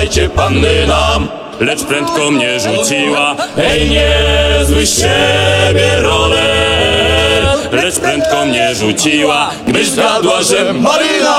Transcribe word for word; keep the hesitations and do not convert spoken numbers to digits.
dajcie panny nam. Lecz prędko mnie rzuciła, hej, niezły z siebie roler. Lecz prędko mnie rzuciła, gdyż zgadła, że Maryna